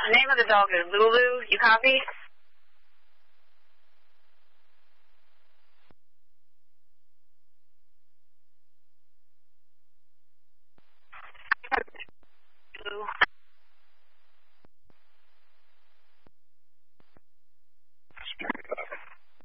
The name of the dog is Lulu. You copy?